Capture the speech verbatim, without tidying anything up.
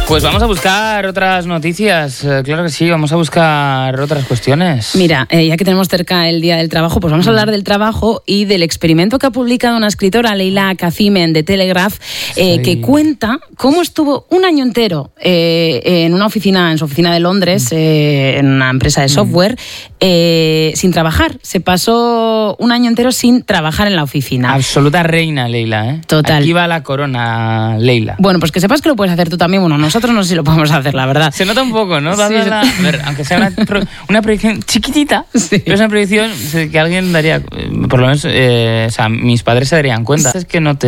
Pues vamos a buscar otras noticias, eh, claro que sí, vamos a buscar otras cuestiones. Mira, eh, ya que tenemos cerca el Día del Trabajo, pues vamos a hablar del trabajo y del experimento que ha publicado una escritora, Leila Kacimen, de Telegraph, eh, sí. que cuenta cómo estuvo un año entero eh, en una oficina, en su oficina de Londres, eh, en una empresa de software, eh, sin trabajar. Se pasó un año entero sin trabajar en la oficina. Absoluta reina, Leila, ¿eh? Total. Aquí va la corona, Leila. Bueno, pues que sepas que lo puedes hacer tú también. Bueno, nosotros no sé si lo podemos hacer, la verdad. Se nota un poco, ¿no? Sí. La, a ver, aunque sea una, pro, una proyección chiquitita, sí. pero es una proyección que alguien daría, por lo menos, eh, o sea, mis padres se darían cuenta. Es que no te